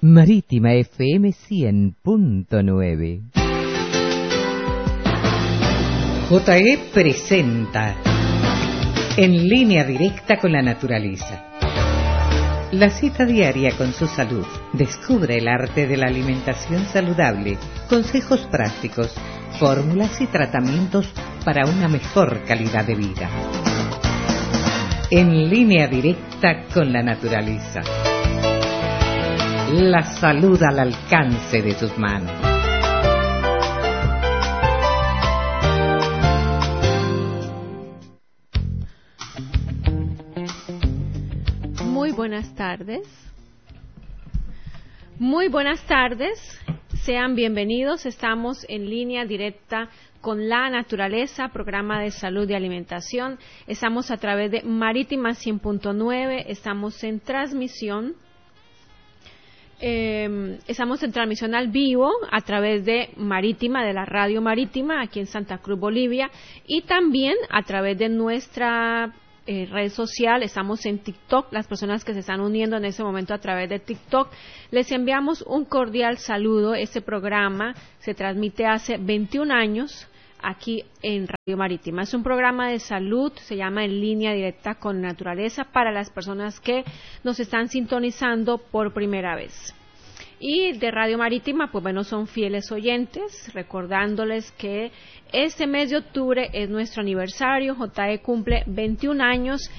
Marítima FM 100.9. JE presenta En línea directa con la naturaleza. La cita diaria con su salud. Descubre el arte de la alimentación saludable, consejos prácticos, fórmulas y tratamientos para una mejor calidad de vida. En línea directa con la naturaleza. La salud al alcance de tus manos. Muy buenas tardes. Muy buenas tardes. Sean bienvenidos. Estamos en línea directa con la naturaleza, programa de salud y alimentación. Estamos a través de Marítima 100.9. Estamos en transmisión. Estamos en transmisión al vivo a través de Marítima, de la radio Marítima, aquí en Santa Cruz, Bolivia, y también a través de nuestra red social. Estamos en TikTok. Las personas que se están uniendo en ese momento a través de TikTok, les enviamos un cordial saludo. Este programa se transmite hace 21 años aquí en Radio Marítima. Es un programa de salud, se llama En línea directa con naturaleza, para las personas que nos están sintonizando por primera vez. Y de Radio Marítima, pues bueno, son fieles oyentes, recordándoles que este mes de octubre es nuestro aniversario. JE cumple 21 años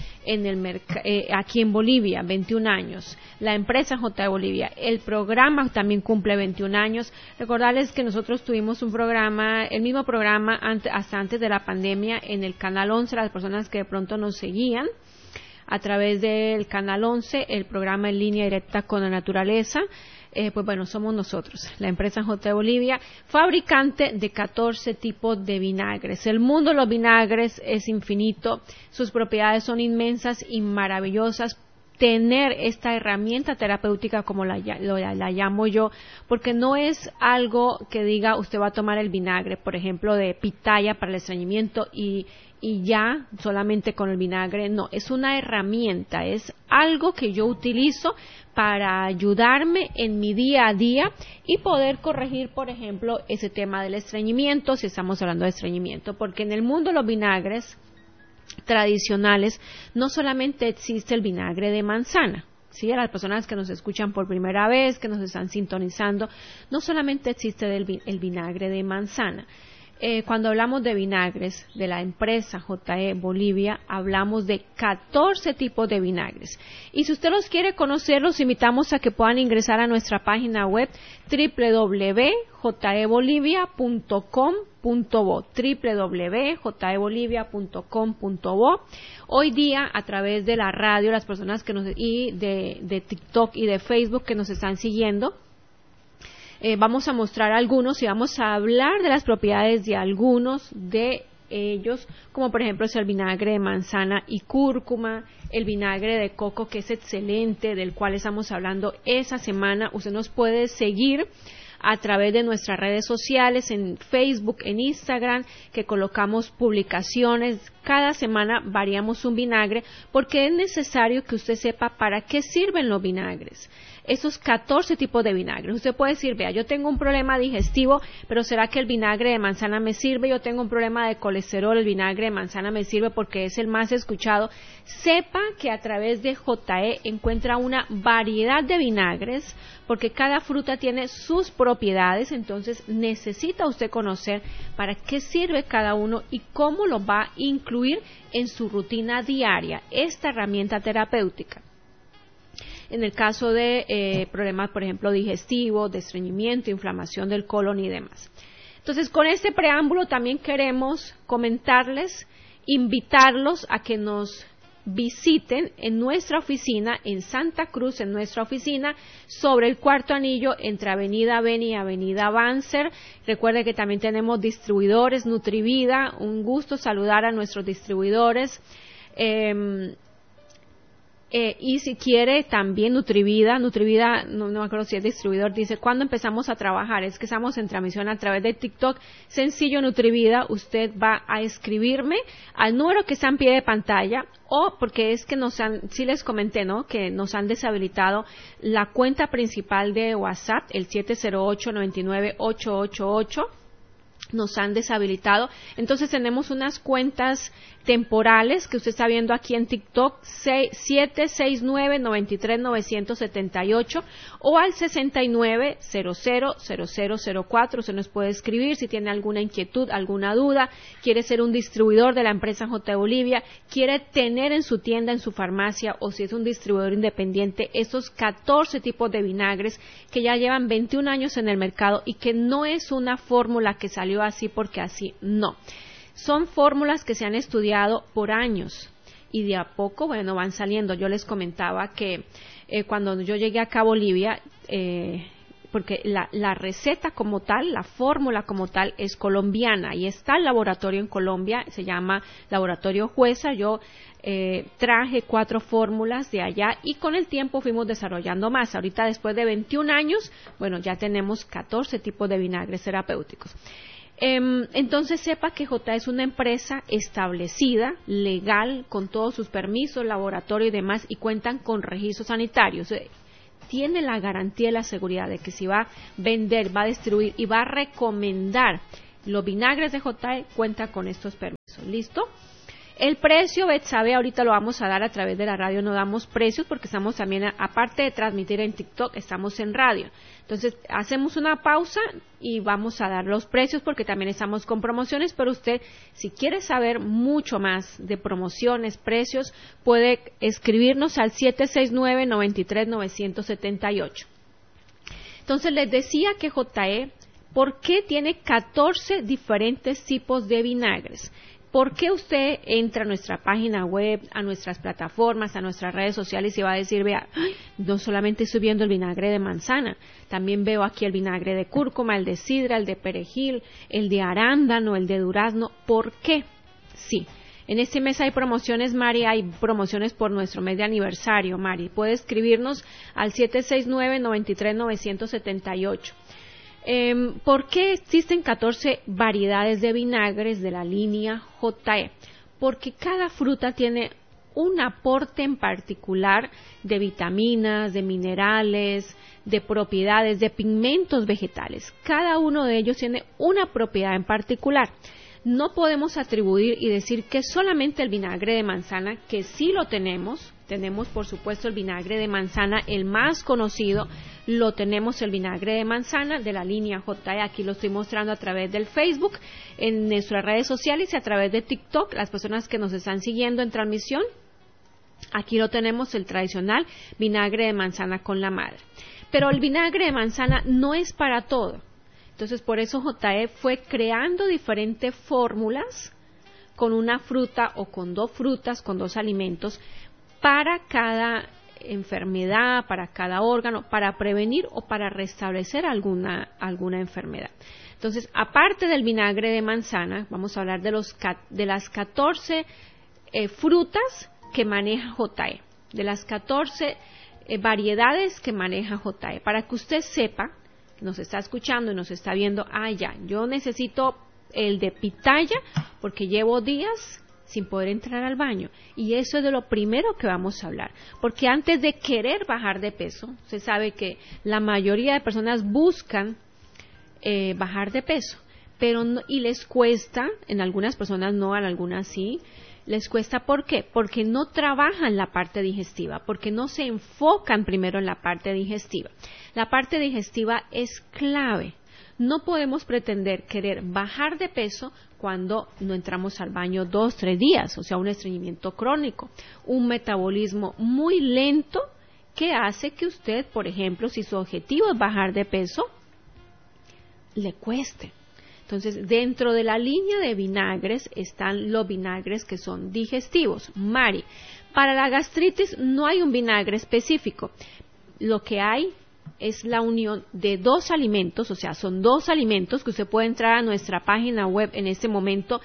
aquí en Bolivia, 21 años. La empresa JE Bolivia, el programa también cumple 21 años. Recordarles que nosotros tuvimos un programa, el mismo programa hasta antes de la pandemia, en el Canal 11, las personas que de pronto nos seguían a través del Canal 11, el programa En línea directa con la naturaleza. Pues bueno, somos nosotros, la empresa JE Bolivia, fabricante de 14 tipos de vinagres. El mundo de los vinagres es infinito, sus propiedades son inmensas y maravillosas. Tener esta herramienta terapéutica, como la llamo yo, porque no es algo que diga usted va a tomar el vinagre, por ejemplo, de pitaya para el estreñimiento y ya solamente con el vinagre. No, es una herramienta, es algo que yo utilizo para ayudarme en mi día a día y poder corregir, por ejemplo, ese tema del estreñimiento, si estamos hablando de estreñimiento, porque en el mundo de los vinagres tradicionales no solamente existe el vinagre de manzana. ¿Sí? A las personas que nos escuchan por primera vez, que nos están sintonizando, no solamente existe el vinagre de manzana. Cuando hablamos de vinagres de la empresa JE Bolivia, hablamos de 14 tipos de vinagres. Y si usted los quiere conocer, los invitamos a que puedan ingresar a nuestra página web www.jebolivia.com.bo www.jebolivia.com.bo. Hoy día, a través de la radio, las personas que de TikTok y de Facebook que nos están siguiendo, vamos a mostrar algunos y vamos a hablar de las propiedades de algunos de ellos, como por ejemplo es el vinagre de manzana y cúrcuma, el vinagre de coco, que es excelente, del cual estamos hablando esa semana. Usted nos puede seguir a través de nuestras redes sociales, en Facebook, en Instagram, que colocamos publicaciones. Cada semana variamos un vinagre, porque es necesario que usted sepa para qué sirven los vinagres. Esos 14 tipos de vinagres. Usted puede decir, vea, yo tengo un problema digestivo, pero ¿será que el vinagre de manzana me sirve? Yo tengo un problema de colesterol, el vinagre de manzana me sirve porque es el más escuchado. Sepa que a través de JE encuentra una variedad de vinagres, porque cada fruta tiene sus propiedades, entonces necesita usted conocer para qué sirve cada uno y cómo lo va a incluir en su rutina diaria, esta herramienta terapéutica. En el caso de problemas, por ejemplo, digestivos, de estreñimiento, inflamación del colon y demás. Entonces, con este preámbulo también queremos comentarles, invitarlos a que nos visiten en nuestra oficina, en Santa Cruz, en nuestra oficina, sobre el Cuarto Anillo, entre Avenida Beni y Avenida Banzer. Recuerde que también tenemos distribuidores, Nutrivida, un gusto saludar a nuestros distribuidores. Y si quiere también Nutrivida, no me acuerdo si es distribuidor, dice, ¿cuándo empezamos a trabajar? Es que estamos en transmisión a través de TikTok, sencillo Nutrivida, usted va a escribirme al número que está en pie de pantalla, o porque es que sí les comenté, ¿no? Que nos han deshabilitado la cuenta principal de WhatsApp, el 708-99-888, nos han deshabilitado. Entonces tenemos unas cuentas temporales que usted está viendo aquí en TikTok, 769-93-978 o al 69000004. Usted nos puede escribir si tiene alguna inquietud, alguna duda, quiere ser un distribuidor de la empresa J. Bolivia, quiere tener en su tienda, en su farmacia, o si es un distribuidor independiente, estos 14 tipos de vinagres que ya llevan 21 años en el mercado y que no es una fórmula que salió así porque así, no. Son fórmulas que se han estudiado por años y de a poco, bueno, van saliendo. Yo les comentaba que cuando yo llegué acá a Bolivia, porque la receta como tal, la fórmula como tal es colombiana y está el laboratorio en Colombia, se llama Laboratorio Jueza. Yo traje 4 fórmulas de allá y con el tiempo fuimos desarrollando más. Ahorita, después de 21 años, bueno, ya tenemos 14 tipos de vinagres terapéuticos. Entonces sepa que J es una empresa establecida, legal, con todos sus permisos, laboratorio y demás, y cuentan con registros sanitarios. Tiene la garantía y la seguridad de que si va a vender, va a distribuir y va a recomendar los vinagres de J, cuenta con estos permisos. ¿Listo? El precio, Betsabe, ahorita lo vamos a dar a través de la radio, no damos precios porque estamos también, aparte de transmitir en TikTok, estamos en radio. Entonces, hacemos una pausa y vamos a dar los precios porque también estamos con promociones, pero usted, si quiere saber mucho más de promociones, precios, puede escribirnos al 769-93-978. Entonces, les decía que JE, ¿por qué tiene 14 diferentes tipos de vinagres? ¿Por qué usted entra a nuestra página web, a nuestras plataformas, a nuestras redes sociales y va a decir, vea, no solamente estoy viendo el vinagre de manzana, también veo aquí el vinagre de cúrcuma, el de sidra, el de perejil, el de arándano, el de durazno? ¿Por qué? Sí. En este mes hay promociones, Mari, hay promociones por nuestro mes de aniversario, Mari. Puede escribirnos al 769-93-978. ¿Por qué existen 14 variedades de vinagres de la línea JE? Porque cada fruta tiene un aporte en particular de vitaminas, de minerales, de propiedades, de pigmentos vegetales. Cada uno de ellos tiene una propiedad en particular. No podemos atribuir y decir que solamente el vinagre de manzana, que sí lo tenemos por supuesto el vinagre de manzana, el más conocido, lo tenemos el vinagre de manzana de la línea JE, aquí lo estoy mostrando a través del Facebook, en nuestras redes sociales y a través de TikTok, las personas que nos están siguiendo en transmisión, aquí lo tenemos el tradicional vinagre de manzana con la madre. Pero el vinagre de manzana no es para todo. Entonces, por eso JE fue creando diferentes fórmulas con una fruta o con 2 frutas, con 2 alimentos, para cada enfermedad, para cada órgano, para prevenir o para restablecer alguna enfermedad. Entonces, aparte del vinagre de manzana, vamos a hablar de las 14 frutas que maneja JE, de las 14 variedades que maneja JE, para que usted sepa, nos está escuchando y nos está viendo, yo necesito el de pitaya porque llevo días sin poder entrar al baño, y eso es de lo primero que vamos a hablar, porque antes de querer bajar de peso, se sabe que la mayoría de personas buscan bajar de peso, pero no, y les cuesta, en algunas personas no, en algunas sí, les cuesta. ¿Por qué? Porque no trabajan la parte digestiva, porque no se enfocan primero en la parte digestiva. La parte digestiva es clave. No podemos pretender querer bajar de peso cuando no entramos al baño 2-3 días, o sea, un estreñimiento crónico, un metabolismo muy lento que hace que usted, por ejemplo, si su objetivo es bajar de peso, le cueste. Entonces, dentro de la línea de vinagres están los vinagres que son digestivos. Mari, para la gastritis no hay un vinagre específico. Lo que hay es la unión de dos alimentos, o sea, son dos alimentos que usted puede entrar a nuestra página web en este momento,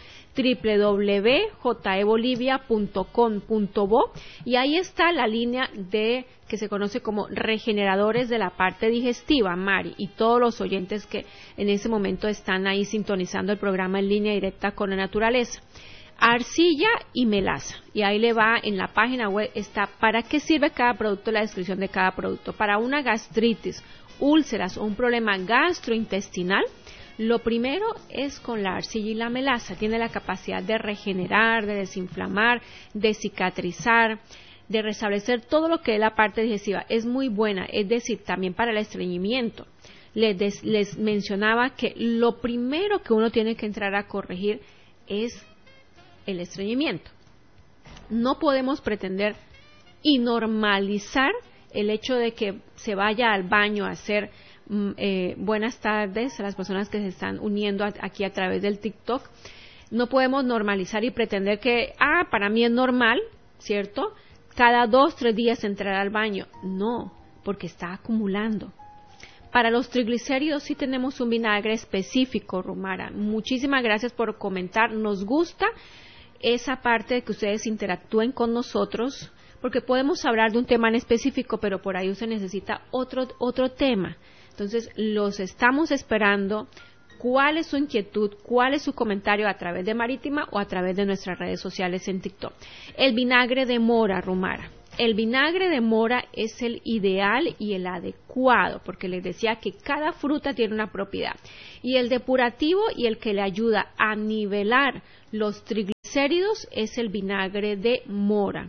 www.jebolivia.com.bo, y ahí está la línea que se conoce como regeneradores de la parte digestiva, Mari, y todos los oyentes que en ese momento están ahí sintonizando el programa en línea directa con la naturaleza. Arcilla y melaza, y ahí le va en la página web, está para qué sirve cada producto, la descripción de cada producto. Para una gastritis, úlceras o un problema gastrointestinal, lo primero es con la arcilla y la melaza. Tiene la capacidad de regenerar, de desinflamar, de cicatrizar, de restablecer todo lo que es la parte digestiva. Es muy buena, es decir, también para el estreñimiento. Les mencionaba que lo primero que uno tiene que entrar a corregir es el estreñimiento. No podemos pretender y normalizar el hecho de que se vaya al baño a hacer buenas tardes a las personas que se están uniendo aquí a través del TikTok. No podemos normalizar y pretender que, para mí es normal, ¿cierto?, cada 2-3 días entrar al baño. No, porque está acumulando. Para los triglicéridos sí tenemos un vinagre específico, Romara. Muchísimas gracias por comentar. Nos gusta esa parte de que ustedes interactúen con nosotros, porque podemos hablar de un tema en específico, pero por ahí usted necesita otro tema. Entonces, los estamos esperando. ¿Cuál es su inquietud? ¿Cuál es su comentario a través de Marítima o a través de nuestras redes sociales en TikTok? El vinagre de mora, Romara. El vinagre de mora es el ideal y el adecuado, porque les decía que cada fruta tiene una propiedad. Y el depurativo y el que le ayuda a nivelar los triglicéridos es el vinagre de mora.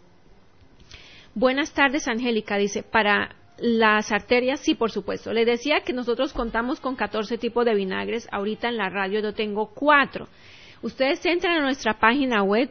Buenas tardes, Angélica. Dice, para las arterias, sí, por supuesto. Les decía que nosotros contamos con 14 tipos de vinagres. Ahorita en la radio yo tengo 4. Ustedes entran a nuestra página web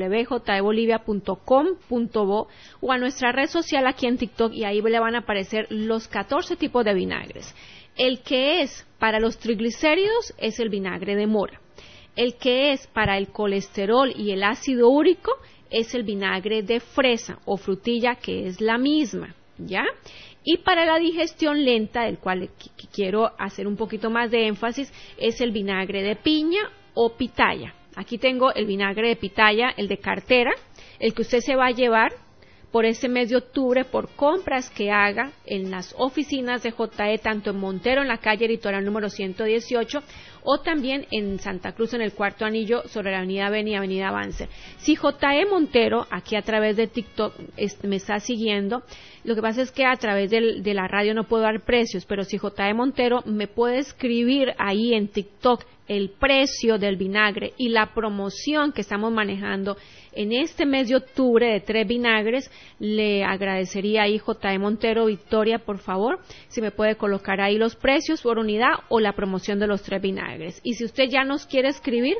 www.jebolivia.com.bo o a nuestra red social aquí en TikTok y ahí le van a aparecer los 14 tipos de vinagres. El que es para los triglicéridos es el vinagre de mora. El que es para el colesterol y el ácido úrico es el vinagre de fresa o frutilla, que es la misma, ¿ya? Y para la digestión lenta, del cual quiero hacer un poquito más de énfasis, es el vinagre de piña o pitaya. Aquí tengo el vinagre de pitaya, el de cartera, el que usted se va a llevar por este mes de octubre por compras que haga en las oficinas de JE, tanto en Montero, en la calle Litoral número 118, o también en Santa Cruz, en el Cuarto Anillo, sobre la avenida Beni y avenida Banzer. Si JE Montero, aquí a través de TikTok, me está siguiendo, lo que pasa es que a través de la radio no puedo dar precios, pero si JE Montero me puede escribir ahí en TikTok el precio del vinagre y la promoción que estamos manejando en este mes de octubre de 3 vinagres, le agradecería ahí JE Montero, Victoria, por favor, si me puede colocar ahí los precios por unidad o la promoción de los 3 vinagres. Y si usted ya nos quiere escribir,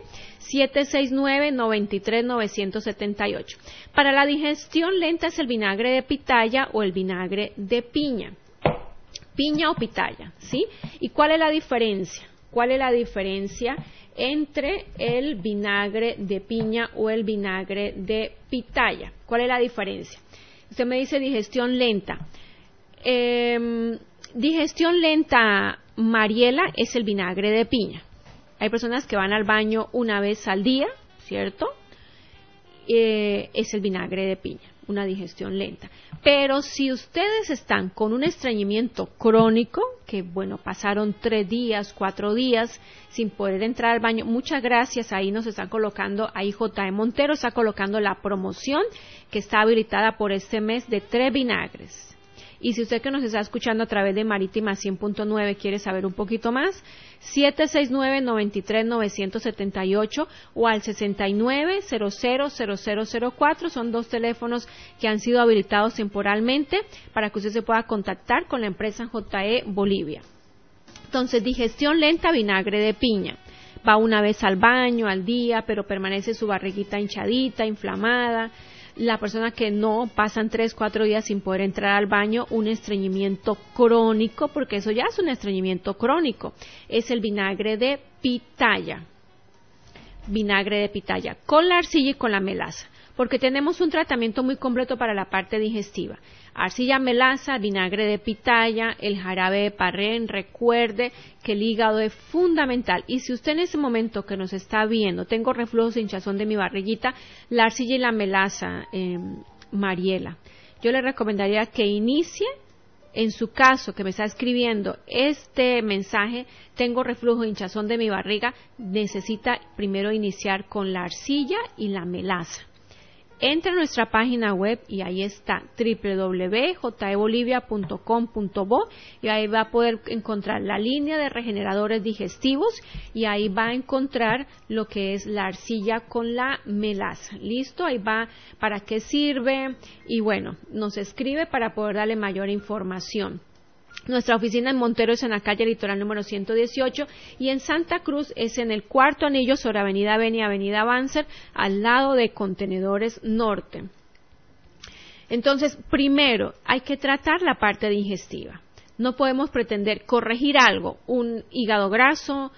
769-93-978. Para la digestión lenta es el vinagre de pitaya o el vinagre de piña. Piña o pitaya, ¿sí? ¿Y cuál es la diferencia? ¿Cuál es la diferencia entre el vinagre de piña o el vinagre de pitaya? ¿Cuál es la diferencia? Usted me dice digestión lenta. Digestión lenta, Mariela, es el vinagre de piña. Hay personas que van al baño una vez al día, ¿cierto? Es el vinagre de piña, una digestión lenta. Pero si ustedes están con un estreñimiento crónico, que bueno, pasaron 3 días, 4 días sin poder entrar al baño, muchas gracias, ahí nos están colocando, ahí JE Montero está colocando la promoción que está habilitada por este mes de 3 vinagres. Y si usted que nos está escuchando a través de Marítima 100.9 quiere saber un poquito más, 769-93-978 o al 69-00-0004, son 2 teléfonos que han sido habilitados temporalmente para que usted se pueda contactar con la empresa JE Bolivia. Entonces, digestión lenta, vinagre de piña. Va una vez al baño, al día, pero permanece su barriguita hinchadita, inflamada. La persona que no, pasan 3-4 días sin poder entrar al baño, un estreñimiento crónico, porque eso ya es un estreñimiento crónico, es el vinagre de pitaya. Vinagre de pitaya, con la arcilla y con la melaza. porque tenemos un tratamiento muy completo para la parte digestiva. Arcilla melaza, vinagre de pitaya, el jarabe de parrén. Recuerde que el hígado es fundamental. Y si usted en ese momento que nos está viendo, tengo reflujo, hinchazón de mi barriguita, la arcilla y la melaza, Mariela, yo le recomendaría que inicie, en su caso, que me está escribiendo este mensaje, tengo reflujo, hinchazón de mi barriga, necesita primero iniciar con la arcilla y la melaza. Entra a nuestra página web y ahí está www.jebolivia.com.bo y ahí va a poder encontrar la línea de regeneradores digestivos y ahí va a encontrar lo que es la arcilla con la melaza. ¿Listo? Ahí va para qué sirve y bueno, nos escribe para poder darle mayor información. Nuestra oficina en Montero es en la calle Litoral número 118 y en Santa Cruz es en el Cuarto Anillo sobre Avenida Beni y Avenida Banzer, al lado de Contenedores Norte. Entonces, primero hay que tratar la parte digestiva. No podemos pretender corregir algo, un hígado graso,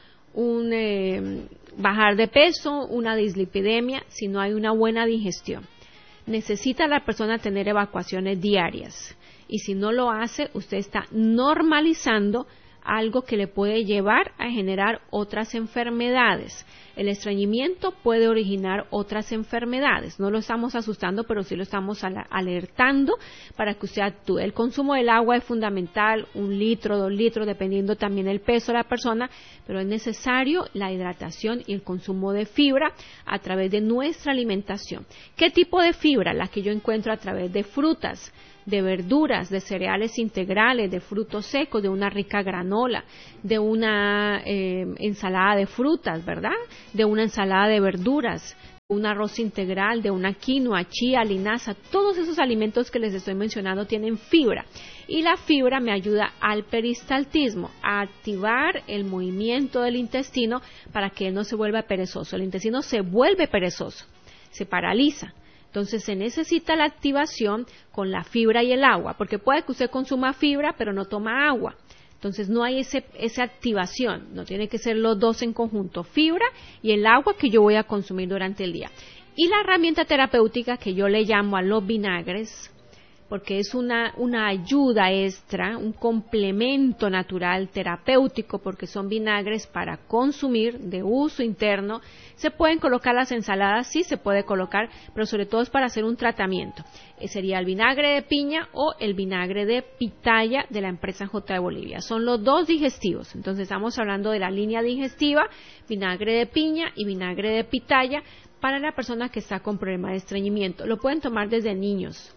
bajar de peso, una dislipidemia, si no hay una buena digestión. Necesita la persona tener evacuaciones diarias. Y si no lo hace, usted está normalizando algo que le puede llevar a generar otras enfermedades. El estreñimiento puede originar otras enfermedades. No lo estamos asustando, pero sí lo estamos alertando para que usted actúe. El consumo del agua es fundamental, 1 litro, 2 litros, dependiendo también del peso de la persona, pero es necesario la hidratación y el consumo de fibra a través de nuestra alimentación. ¿Qué tipo de fibra? La que yo encuentro a través de frutas, de verduras, de cereales integrales, de frutos secos, de una rica granola, de una ensalada de frutas, ¿verdad? De una ensalada de verduras, un arroz integral, de una quinoa, chía, linaza. Todos esos alimentos que les estoy mencionando tienen fibra. Y la fibra me ayuda al peristaltismo, a activar el movimiento del intestino para que él no se vuelva perezoso. El intestino se vuelve perezoso, se paraliza. Entonces se necesita la activación con la fibra y el agua, porque puede que usted consuma fibra pero no toma agua. Entonces no hay esa activación, no tiene que ser los dos en conjunto, fibra y el agua que yo voy a consumir durante el día. Y la herramienta terapéutica que yo le llamo a los vinagres, porque es una ayuda extra, un complemento natural terapéutico, porque son vinagres para consumir de uso interno. Se pueden colocar las ensaladas, sí se puede colocar, pero sobre todo es para hacer un tratamiento. Sería el vinagre de piña o el vinagre de pitaya de la empresa J de Bolivia. Son los dos digestivos. Entonces estamos hablando de la línea digestiva, vinagre de piña y vinagre de pitaya para la persona que está con problema de estreñimiento. Lo pueden tomar desde niños.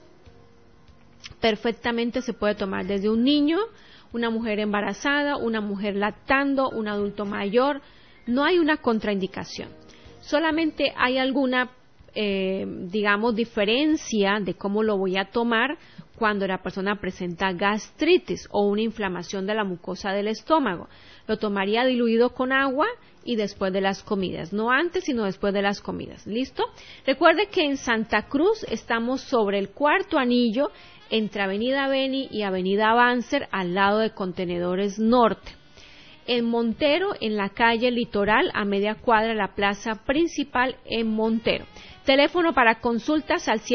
Perfectamente se puede tomar desde un niño, una mujer embarazada, una mujer lactando, un adulto mayor. No hay una contraindicación. Solamente hay alguna, diferencia de cómo lo voy a tomar cuando la persona presenta gastritis o una inflamación de la mucosa del estómago. Lo tomaría diluido con agua y después de las comidas, no antes sino después de las comidas. ¿Listo? Recuerde que en Santa Cruz estamos sobre el Cuarto Anillo, entre Avenida Beni y Avenida Banzer, al lado de Contenedores Norte. En Montero, en la calle Litoral, a media cuadra, la plaza principal en Montero. Teléfono para consultas al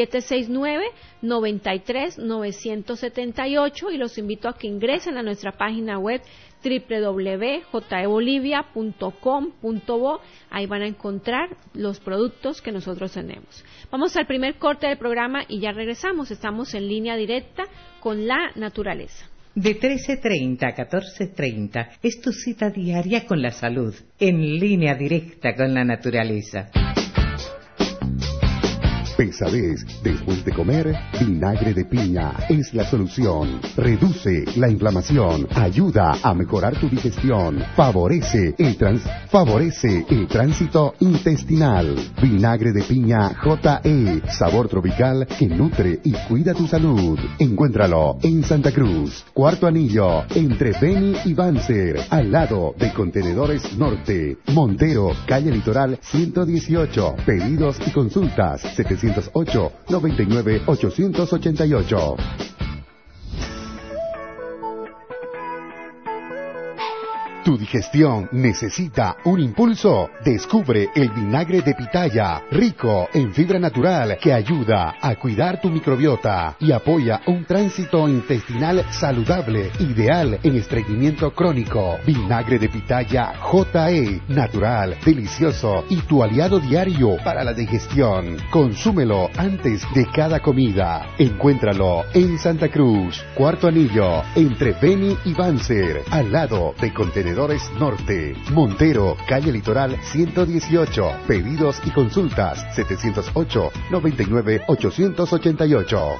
769-93-978 y los invito a que ingresen a nuestra página web www.jebolivia.com.bo. Ahí van a encontrar los productos que nosotros tenemos. Vamos al primer corte del programa y ya regresamos. Estamos en línea directa con la naturaleza. De 13:30 a 14:30 es tu cita diaria con la salud, en línea directa con la naturaleza. Pesadez después de comer, vinagre de piña es la solución. Reduce la inflamación, ayuda a mejorar tu digestión, favorece el tránsito intestinal. Vinagre de piña JE, sabor tropical que nutre y cuida tu salud. Encuéntralo en Santa Cruz, Cuarto Anillo, entre Beni y Banzer, al lado de Contenedores Norte. Montero, calle Litoral 118. Pedidos y consultas 708-99-888. ¿Tu digestión necesita un impulso? Descubre el vinagre de pitaya, rico en fibra natural que ayuda a cuidar tu microbiota y apoya un tránsito intestinal saludable, ideal en estreñimiento crónico. Vinagre de pitaya JE, natural, delicioso y tu aliado diario para la digestión. Consúmelo antes de cada comida. Encuéntralo en Santa Cruz, Cuarto Anillo, entre Beni y Banzer, al lado de Contenedores Norte. Montero, calle Litoral 118. Pedidos y consultas 708-99-888.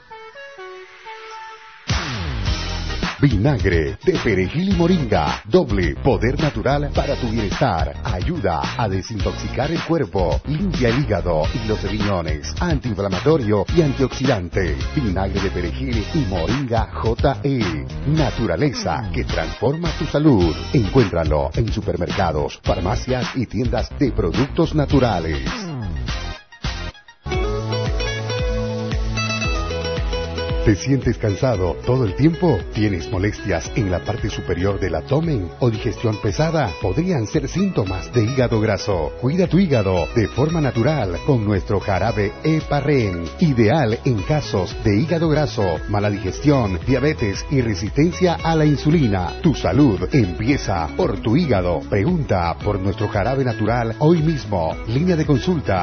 Vinagre de perejil y moringa, doble poder natural para tu bienestar. Ayuda a desintoxicar el cuerpo, limpia el hígado y los riñones, antiinflamatorio y antioxidante. Vinagre de perejil y moringa JE, naturaleza que transforma tu salud. Encuéntralo en supermercados, farmacias y tiendas de productos naturales. ¿Te sientes cansado todo el tiempo? ¿Tienes molestias en la parte superior del abdomen o digestión pesada? Podrían ser síntomas de hígado graso. Cuida tu hígado de forma natural con nuestro jarabe Heparren, ideal en casos de hígado graso, mala digestión, diabetes y resistencia a la insulina. Tu salud empieza por tu hígado. Pregunta por nuestro jarabe natural hoy mismo. Línea de consulta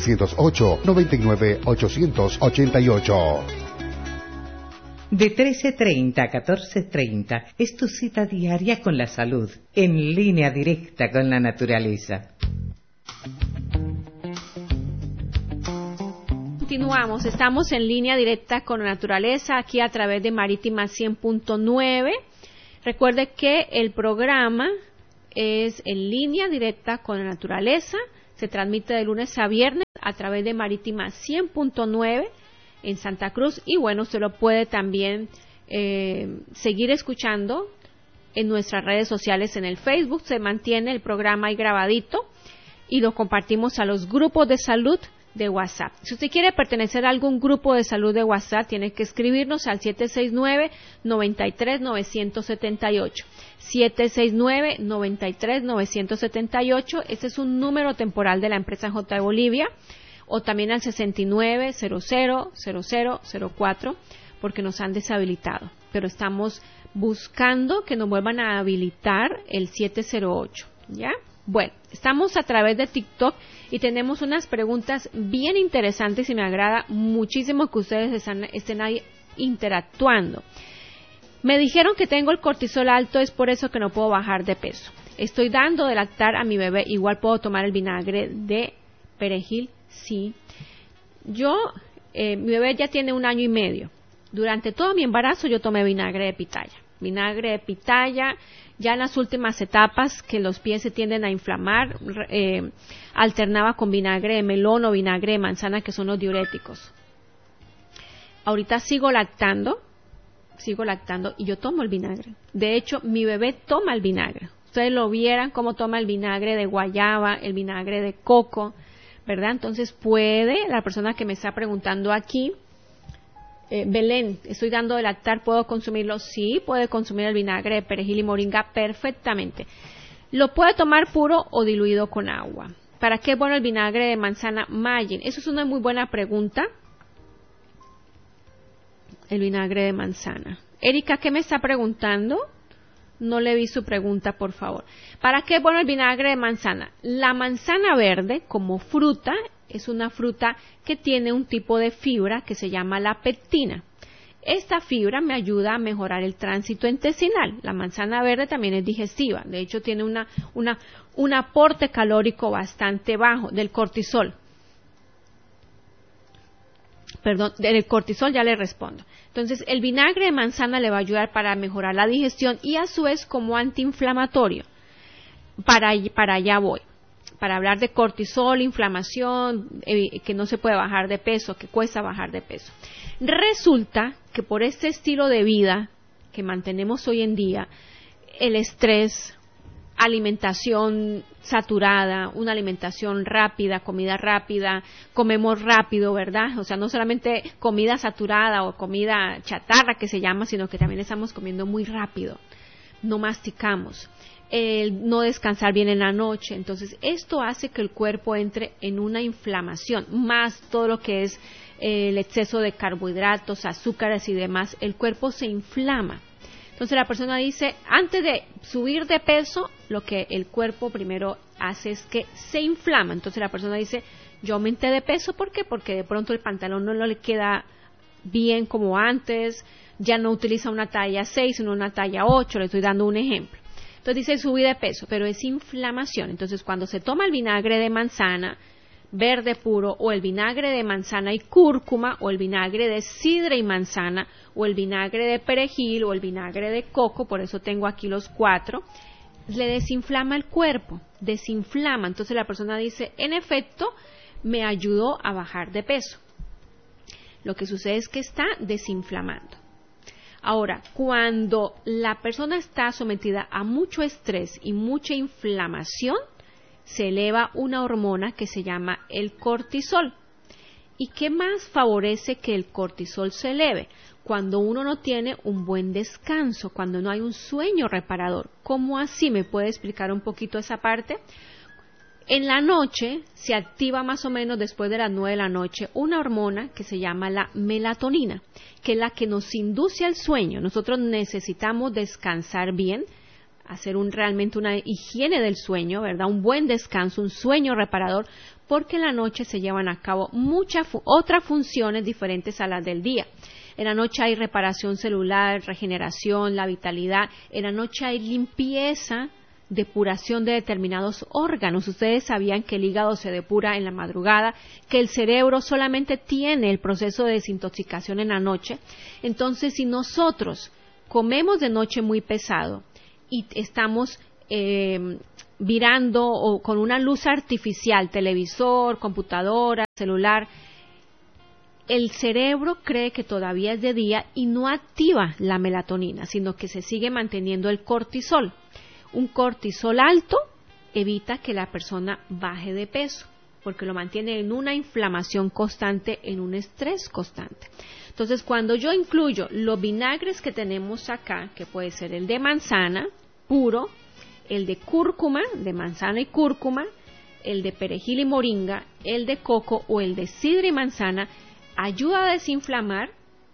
708-99-888. De 13:30 a 14:30 es tu cita diaria con la salud, en línea directa con la naturaleza. Continuamos, estamos en línea directa con la naturaleza, aquí a través de Marítima 100.9. Recuerde que el programa es en línea directa con la naturaleza, se transmite de lunes a viernes a través de Marítima 100.9 en Santa Cruz, y bueno, se lo puede también seguir escuchando en nuestras redes sociales. En el Facebook se mantiene el programa ahí grabadito y lo compartimos a los grupos de salud de WhatsApp. Si usted quiere pertenecer a algún grupo de salud de WhatsApp, tiene que escribirnos al 769-93-978. 769-93-978. Este es un número temporal de la empresa J. Bolivia. O también al 69-00-0004, porque nos han deshabilitado. Pero estamos buscando que nos vuelvan a habilitar el 708, ¿ya? Bueno, estamos a través de TikTok y tenemos unas preguntas bien interesantes y me agrada muchísimo que ustedes estén ahí interactuando. Me dijeron que tengo el cortisol alto, es por eso que no puedo bajar de peso. Estoy dando de lactar a mi bebé, igual puedo tomar el vinagre de perejil. Sí, mi bebé ya tiene 1 año y medio. Durante todo mi embarazo yo tomé vinagre de pitaya. Vinagre de pitaya, ya en las últimas etapas que los pies se tienden a inflamar, alternaba con vinagre de melón o vinagre de manzana, que son los diuréticos. Ahorita sigo lactando y yo tomo el vinagre. De hecho, mi bebé toma el vinagre. Ustedes lo vieran cómo toma el vinagre de guayaba, el vinagre de coco, ¿verdad? Entonces puede, la persona que me está preguntando aquí, Belén, estoy dando de lactar, ¿puedo consumirlo? Sí, puede consumir el vinagre de perejil y moringa perfectamente. Lo puede tomar puro o diluido con agua. ¿Para qué es bueno el vinagre de manzana Mayen? Eso es una muy buena pregunta. El vinagre de manzana. Erika, ¿qué me está preguntando? No le vi su pregunta, por favor. ¿Para qué es bueno el vinagre de manzana? La manzana verde, como fruta, es una fruta que tiene un tipo de fibra que se llama la pectina. Esta fibra me ayuda a mejorar el tránsito intestinal. La manzana verde también es digestiva. De hecho, tiene un aporte calórico bastante bajo del cortisol. Perdón, del cortisol ya le respondo. Entonces, el vinagre de manzana le va a ayudar para mejorar la digestión y a su vez como antiinflamatorio. Para allá voy. Para hablar de cortisol, inflamación, que no se puede bajar de peso, que cuesta bajar de peso. Resulta que por este estilo de vida que mantenemos hoy en día, el estrés, alimentación saturada, una alimentación rápida, comida rápida, comemos rápido, ¿verdad? O sea, no solamente comida saturada o comida chatarra que se llama, sino que también estamos comiendo muy rápido, no masticamos. el no descansar bien en la noche. Entonces, esto hace que el cuerpo entre en una inflamación, más todo lo que es el exceso de carbohidratos, azúcares y demás, el cuerpo se inflama. Entonces la persona dice, antes de subir de peso, lo que el cuerpo primero hace es que se inflama. Entonces la persona dice, yo aumenté de peso, ¿por qué? Porque de pronto el pantalón no le queda bien como antes, ya no utiliza una talla 6, sino una talla 8, le estoy dando un ejemplo. Entonces dice, subí de peso, pero es inflamación. Entonces cuando se toma el vinagre de manzana verde puro, o el vinagre de manzana y cúrcuma, o el vinagre de sidra y manzana, o el vinagre de perejil, o el vinagre de coco, por eso tengo aquí los 4, le desinflama el cuerpo, desinflama. Entonces la persona dice, en efecto, me ayudó a bajar de peso. Lo que sucede es que está desinflamando. Ahora, cuando la persona está sometida a mucho estrés y mucha inflamación, se eleva una hormona que se llama el cortisol. ¿Y qué más favorece que el cortisol se eleve? Cuando uno no tiene un buen descanso, cuando no hay un sueño reparador. ¿Cómo así? ¿Me puede explicar un poquito esa parte? En la noche se activa más o menos después de las 9 de la noche una hormona que se llama la melatonina, que es la que nos induce al sueño. Nosotros necesitamos descansar bien, hacer realmente una higiene del sueño, ¿verdad? Un buen descanso, un sueño reparador, porque en la noche se llevan a cabo muchas otras funciones diferentes a las del día. En la noche hay reparación celular, regeneración, la vitalidad. En la noche hay limpieza, depuración de determinados órganos. Ustedes sabían que el hígado se depura en la madrugada, que el cerebro solamente tiene el proceso de desintoxicación en la noche. Entonces, si nosotros comemos de noche muy pesado y estamos virando o con una luz artificial, televisor, computadora, celular, el cerebro cree que todavía es de día y no activa la melatonina, sino que se sigue manteniendo el cortisol. Un cortisol alto evita que la persona baje de peso, porque lo mantiene en una inflamación constante, en un estrés constante. Entonces, cuando yo incluyo los vinagres que tenemos acá, que puede ser el de manzana puro, el de cúrcuma, de manzana y cúrcuma, el de perejil y moringa, el de coco o el de sidra y manzana, ayuda a desinflamar,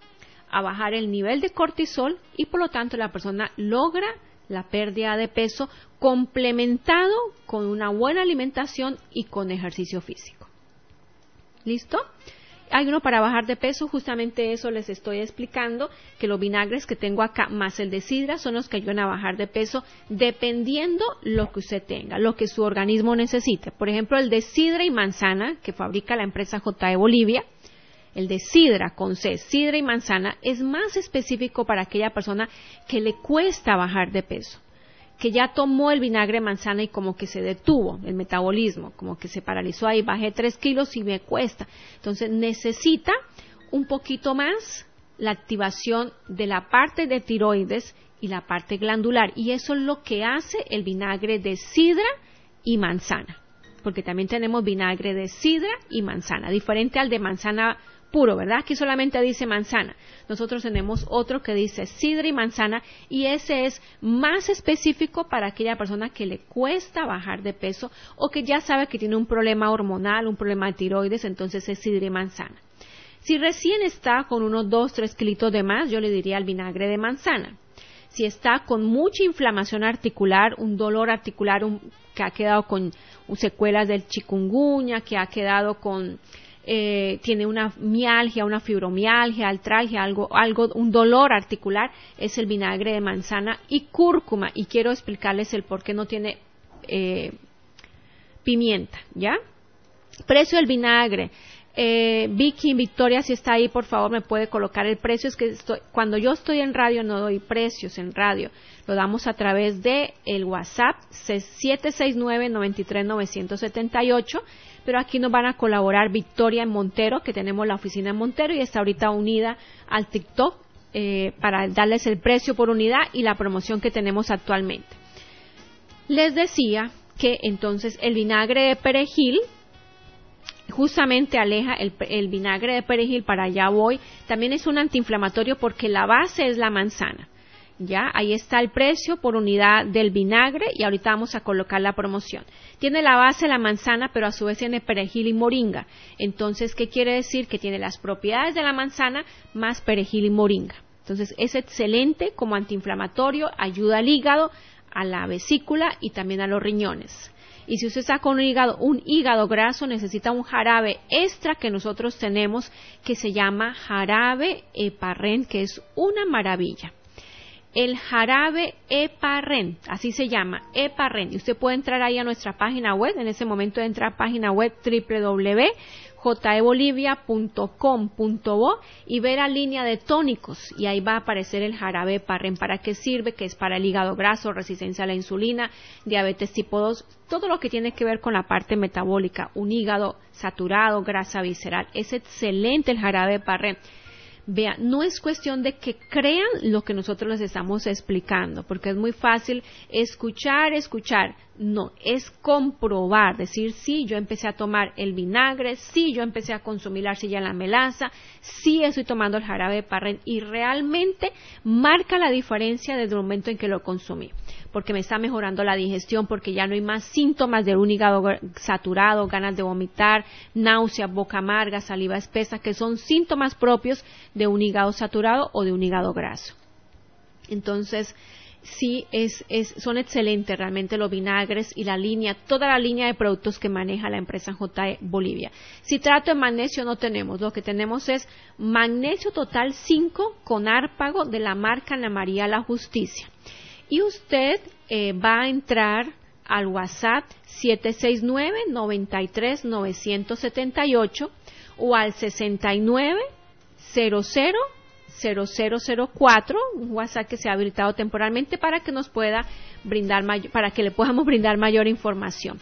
a bajar el nivel de cortisol y por lo tanto la persona logra la pérdida de peso complementado con una buena alimentación y con ejercicio físico. ¿Listo? Hay uno para bajar de peso, justamente eso les estoy explicando, que los vinagres que tengo acá más el de sidra son los que ayudan a bajar de peso dependiendo lo que usted tenga, lo que su organismo necesite. Por ejemplo, el de sidra y manzana que fabrica la empresa J.E. Bolivia, el de sidra con C, sidra y manzana, es más específico para aquella persona que le cuesta bajar de peso, que ya tomó el vinagre de manzana y como que se detuvo el metabolismo, como que se paralizó ahí, bajé 3 kilos y me cuesta. Entonces necesita un poquito más la activación de la parte de tiroides y la parte glandular, y eso es lo que hace el vinagre de sidra y manzana, porque también tenemos vinagre de sidra y manzana, diferente al de manzana puro, ¿verdad? Aquí solamente dice manzana. Nosotros tenemos otro que dice sidra y manzana y ese es más específico para aquella persona que le cuesta bajar de peso o que ya sabe que tiene un problema hormonal, un problema de tiroides, entonces es sidra y manzana. Si recién está con unos 2-3 kilitos de más, yo le diría el vinagre de manzana. Si está con mucha inflamación articular, un dolor articular que ha quedado con secuelas del chikungunya, que ha quedado con tiene una mialgia, una fibromialgia, artralgia, un dolor articular, es el vinagre de manzana y cúrcuma. Y quiero explicarles el por qué no tiene pimienta, ¿ya? Precio del vinagre. Vicky, Victoria, si está ahí, por favor, me puede colocar el precio. Es que cuando yo estoy en radio no doy precios en radio. Lo damos a través de el WhatsApp 769-93-978. Pero aquí nos van a colaborar Victoria en Montero, que tenemos la oficina en Montero y está ahorita unida al TikTok para darles el precio por unidad y la promoción que tenemos actualmente. Les decía que entonces el vinagre de perejil justamente aleja el vinagre de perejil, para allá voy, también es un antiinflamatorio porque la base es la manzana. Ya, ahí está el precio por unidad del vinagre y ahorita vamos a colocar la promoción. Tiene la base la manzana, pero a su vez tiene perejil y moringa. Entonces, ¿qué quiere decir? Que tiene las propiedades de la manzana más perejil y moringa. Entonces, es excelente como antiinflamatorio, ayuda al hígado, a la vesícula y también a los riñones. Y si usted está con un hígado graso, necesita un jarabe extra que nosotros tenemos que se llama jarabe Heparren, que es una maravilla. El jarabe Heparren, así se llama, Heparren. Y usted puede entrar ahí a nuestra página web, en ese momento entra a página web www.jebolivia.com.bo y ver la línea de tónicos y ahí va a aparecer el jarabe Heparren. ¿Para qué sirve? Que es para el hígado graso, resistencia a la insulina, diabetes tipo 2, todo lo que tiene que ver con la parte metabólica, un hígado saturado, grasa visceral. Es excelente el jarabe Heparren. Vea, no es cuestión de que crean lo que nosotros les estamos explicando, porque es muy fácil escuchar. No, es comprobar, decir, sí, yo empecé a tomar el vinagre, sí, yo empecé a consumir la arcilla en la melaza, sí, estoy tomando el jarabe Heparren y realmente marca la diferencia desde el momento en que lo consumí, porque me está mejorando la digestión, porque ya no hay más síntomas de un hígado saturado, ganas de vomitar, náusea, boca amarga, saliva espesa, que son síntomas propios de un hígado saturado o de un hígado graso. Entonces, sí, son excelentes realmente los vinagres y toda la línea de productos que maneja la empresa JE Bolivia. Citrato de magnesio no tenemos, lo que tenemos es magnesio total 5 con Hárpago de la marca Ana María La Justicia. Y usted va a entrar al WhatsApp 769-93-978 o al 6900-0004, un WhatsApp que se ha habilitado temporalmente para que nos pueda brindar para que le podamos brindar mayor información.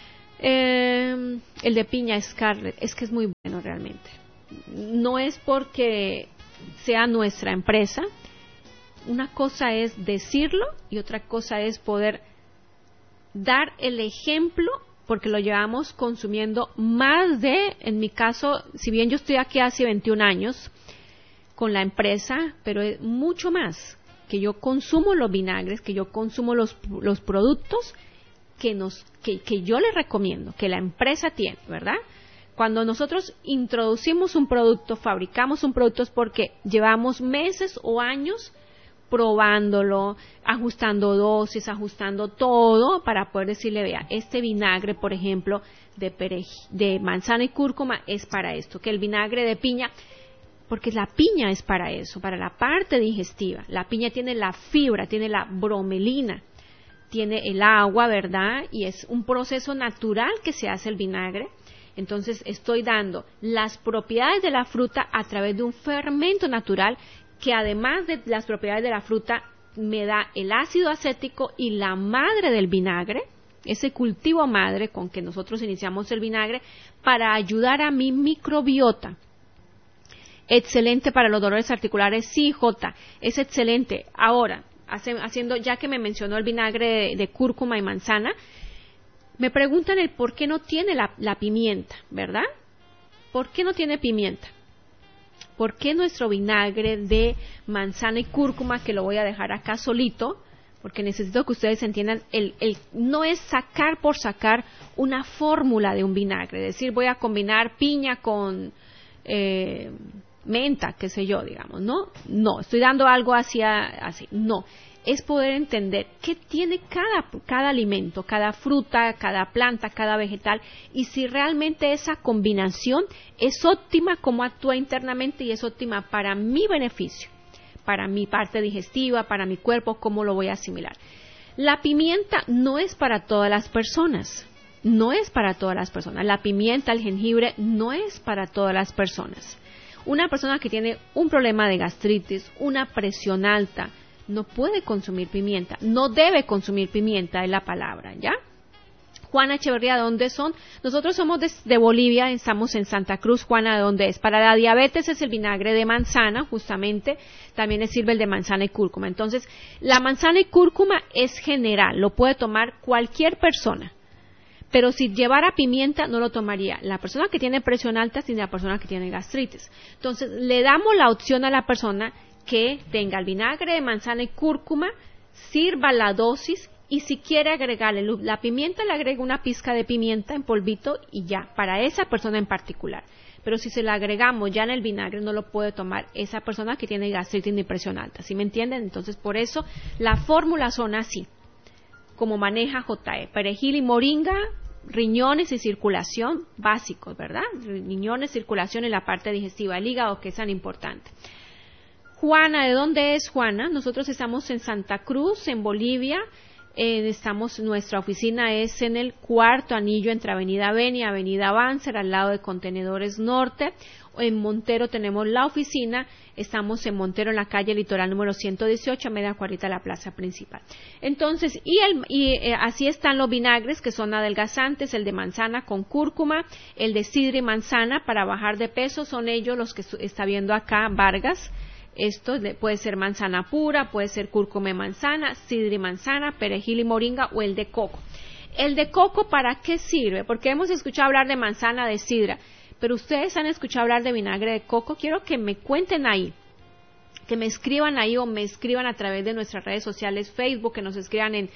El de piña Scarlett, es que es muy bueno realmente. No es porque sea nuestra empresa. Una cosa es decirlo y otra cosa es poder dar el ejemplo, porque lo llevamos consumiendo en mi caso, si bien yo estoy aquí hace 21 años con la empresa, pero es mucho más, que yo consumo los vinagres, que yo consumo los productos que yo les recomiendo, que la empresa tiene, ¿verdad? Cuando nosotros introducimos un producto, fabricamos un producto, es porque llevamos meses o años probándolo, ajustando dosis, ajustando todo para poder decirle, vea, este vinagre, por ejemplo, de manzana y cúrcuma es para esto, que el vinagre de piña, porque la piña es para eso, para la parte digestiva. La piña tiene la fibra, tiene la bromelina, tiene el agua, ¿verdad? Y es un proceso natural que se hace el vinagre. Entonces estoy dando las propiedades de la fruta a través de un fermento natural que además de las propiedades de la fruta me da el ácido acético y la madre del vinagre, ese cultivo madre con que nosotros iniciamos el vinagre para ayudar a mi microbiota. Excelente para los dolores articulares, sí, J, es excelente. Ahora, ya que me mencionó el vinagre de cúrcuma y manzana, me preguntan el por qué no tiene la pimienta, ¿verdad? ¿Por qué no tiene pimienta? ¿Por qué nuestro vinagre de manzana y cúrcuma, que lo voy a dejar acá solito, porque necesito que ustedes entiendan, no es sacar por sacar una fórmula de un vinagre, es decir, voy a combinar piña con menta, qué sé yo, digamos, no, estoy dando algo así, no, es poder entender qué tiene cada alimento, cada fruta, cada planta, cada vegetal, y si realmente esa combinación es óptima, cómo actúa internamente y es óptima para mi beneficio, para mi parte digestiva, para mi cuerpo, cómo lo voy a asimilar. La pimienta no es para todas las personas, la pimienta, el jengibre no es para todas las personas. Una persona que tiene un problema de gastritis, una presión alta, no puede consumir pimienta, no debe consumir pimienta, es la palabra, ¿ya? Juana Echeverría, ¿de dónde son? Nosotros somos de Bolivia, estamos en Santa Cruz. Juana, ¿de dónde es? Para la diabetes es el vinagre de manzana, justamente, también le sirve el de manzana y cúrcuma. Entonces, la manzana y cúrcuma es general, lo puede tomar cualquier persona, pero si llevara pimienta no lo tomaría la persona que tiene presión alta ni la persona que tiene gastritis. Entonces, le damos la opción a la persona que tenga el vinagre de manzana y cúrcuma, sirva la dosis, y si quiere agregarle la pimienta, le agrega una pizca de pimienta en polvito y ya, para esa persona en particular. Pero si se la agregamos ya en el vinagre, no lo puede tomar esa persona que tiene gastritis ni presión alta, ¿sí me entienden? Entonces, por eso, las fórmulas son así, como maneja JE. Perejil y moringa, riñones y circulación, básicos, ¿verdad? Riñones, circulación y la parte digestiva, el hígado, que es tan importante. Juana, ¿de dónde es Juana? Nosotros estamos en Santa Cruz, en Bolivia. Nuestra oficina es en el cuarto anillo entre Avenida Beni y Avenida Banzer, al lado de Contenedores Norte. En Montero tenemos la oficina, estamos en Montero, en la calle Litoral número 118, a media cuadrita de la plaza principal. Entonces, así están los vinagres, que son adelgazantes, el de manzana con cúrcuma, el de sidra y manzana para bajar de peso, son ellos los que está viendo acá Vargas. Esto puede ser manzana pura, puede ser cúrcuma y manzana, sidra y manzana, perejil y moringa, o el de coco. ¿El de coco para qué sirve? Porque hemos escuchado hablar de manzana, de sidra, pero ustedes han escuchado hablar de vinagre de coco. Quiero que me cuenten ahí, que me escriban ahí o me escriban a través de nuestras redes sociales, Facebook, que nos escriban en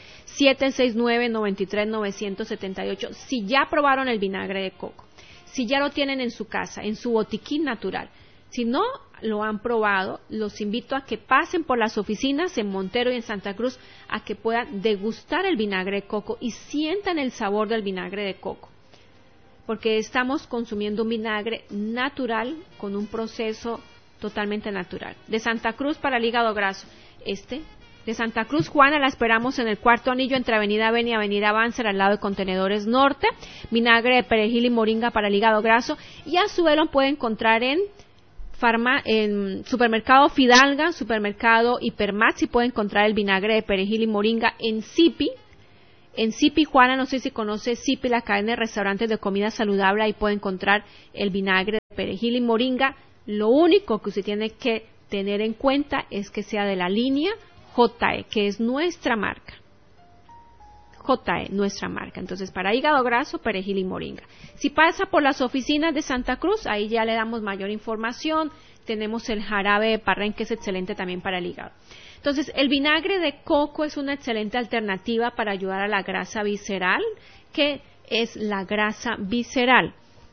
769-93-978, si ya probaron el vinagre de coco, si ya lo tienen en su casa, en su botiquín natural. Si no lo han probado, los invito a que pasen por las oficinas en Montero y en Santa Cruz, a que puedan degustar el vinagre de coco y sientan el sabor del vinagre de coco, porque estamos consumiendo un vinagre natural con un proceso totalmente natural. De Santa Cruz para el hígado graso, de Santa Cruz, Juana, la esperamos en el cuarto anillo entre Avenida Beni y Avenida Banzer, al lado de Contenedores Norte. Vinagre de perejil y moringa para el hígado graso, y a su vez lo puede encontrar en Supermercado Fidalga, Supermercado Hipermat. Si puede encontrar el vinagre de perejil y moringa en Zipi. En Zipi, Juana, no sé si conoce Zipi, la cadena de restaurantes de comida saludable. Ahí puede encontrar el vinagre de perejil y moringa. Lo único que usted tiene que tener en cuenta es que sea de la línea JE, que es nuestra marca. JE, nuestra marca. Entonces, para hígado graso, perejil y moringa. Si pasa por las oficinas de Santa Cruz, ahí ya le damos mayor información. Tenemos el jarabe de parrén, que es excelente también para el hígado. Entonces, el vinagre de coco es una excelente alternativa para ayudar a la grasa visceral. ¿Qué es la grasa visceral?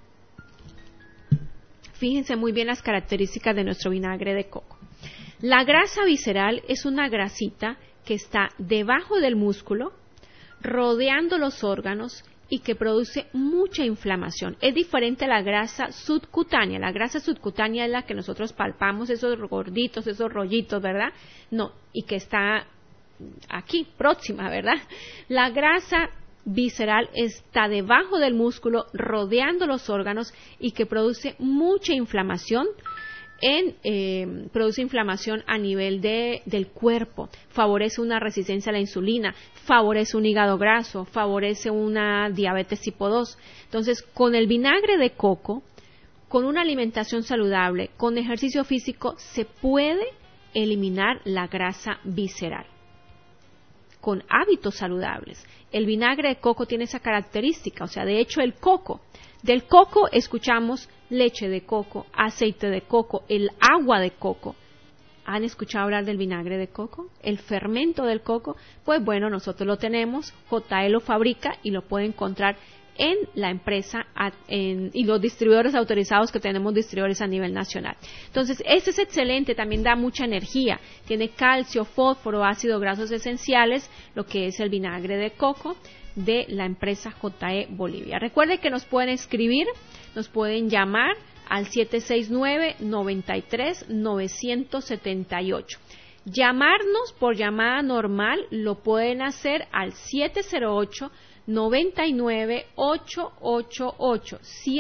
Fíjense muy bien las características de nuestro vinagre de coco. La grasa visceral es una grasita que está debajo del músculo, rodeando los órganos, y que produce mucha inflamación. Es diferente a la grasa subcutánea. La grasa subcutánea es la que nosotros palpamos, esos gorditos, esos rollitos, ¿verdad? No, y que está aquí, próxima, ¿verdad? La grasa visceral está debajo del músculo, rodeando los órganos, y que produce mucha inflamación. Produce inflamación a nivel del cuerpo, favorece una resistencia a la insulina, favorece un hígado graso, favorece una diabetes tipo 2. Entonces, con el vinagre de coco, con una alimentación saludable, con ejercicio físico, se puede eliminar la grasa visceral. Con hábitos saludables. El vinagre de coco tiene esa característica, o sea, de hecho del coco escuchamos leche de coco, aceite de coco, el agua de coco. ¿Han escuchado hablar del vinagre de coco? ¿El fermento del coco? Pues bueno, nosotros lo tenemos, JE lo fabrica y lo puede encontrar en la empresa y los distribuidores autorizados, que tenemos distribuidores a nivel nacional. Entonces, este es excelente, también da mucha energía, tiene calcio, fósforo, ácidos grasos esenciales, lo que es el vinagre de coco de la empresa JE Bolivia. Recuerden que nos pueden escribir, nos pueden llamar al 769-93-978. Llamarnos por llamada normal lo pueden hacer al 708-99-888,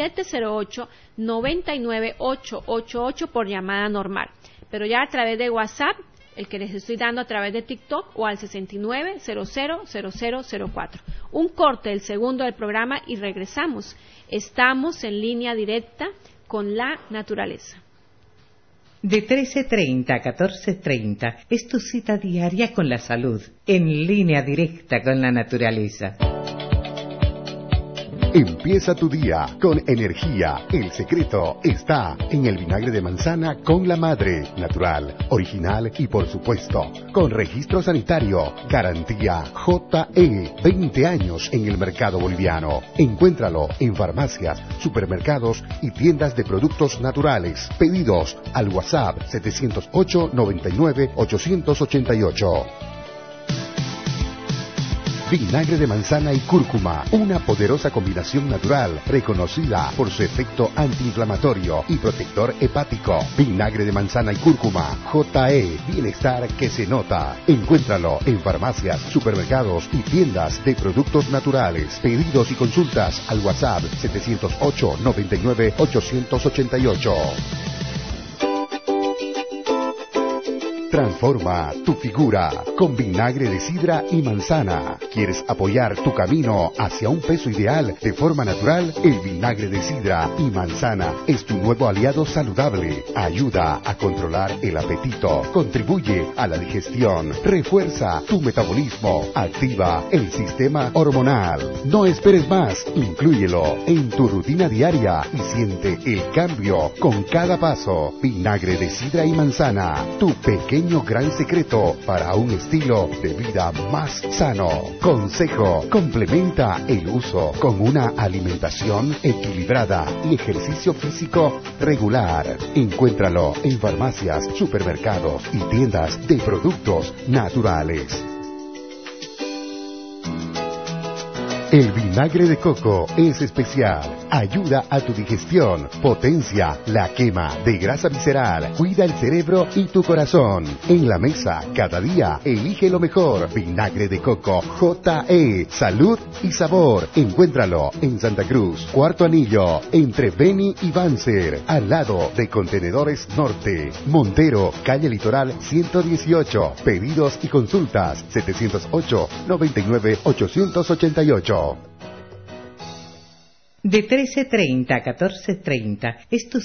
708-99-888 por llamada normal. Pero ya a través de WhatsApp, el que les estoy dando a través de TikTok, o al 69000004. Un corte, el segundo del programa, y regresamos. Estamos en línea directa con la naturaleza. De 13:30 a 14:30 es tu cita diaria con la salud, en línea directa con la naturaleza. Empieza tu día con energía. El secreto está en el vinagre de manzana con la madre. Natural, original y por supuesto, con registro sanitario. Garantía JE. 20 años en el mercado boliviano. Encuéntralo en farmacias, supermercados y tiendas de productos naturales. Pedidos al WhatsApp 708 99 888. Vinagre de manzana y cúrcuma, una poderosa combinación natural, reconocida por su efecto antiinflamatorio y protector hepático. Vinagre de manzana y cúrcuma, JE, bienestar que se nota. Encuéntralo en farmacias, supermercados y tiendas de productos naturales. Pedidos y consultas al WhatsApp 708 99 888. Transforma tu figura con vinagre de sidra y manzana. ¿Quieres apoyar tu camino hacia un peso ideal de forma natural? El vinagre de sidra y manzana es tu nuevo aliado saludable. Ayuda a controlar el apetito, contribuye a la digestión, refuerza tu metabolismo, activa el sistema hormonal. No esperes más, inclúyelo en tu rutina diaria y siente el cambio con cada paso. Vinagre de sidra y manzana, tu pequeño gran secreto para un estilo de vida más sano. Consejo: complementa el uso con una alimentación equilibrada y ejercicio físico regular. Encuéntralo en farmacias, supermercados y tiendas de productos naturales. El vinagre de coco es especial. Ayuda a tu digestión, potencia la quema de grasa visceral, cuida el cerebro y tu corazón. En la mesa, cada día, elige lo mejor. Vinagre de coco JE, salud y sabor. Encuéntralo en Santa Cruz, Cuarto Anillo, entre Beni y Banzer, al lado de Contenedores Norte. Montero, calle Litoral 118. Pedidos y consultas 708 99 888. De 13:30 a 14:30 es tu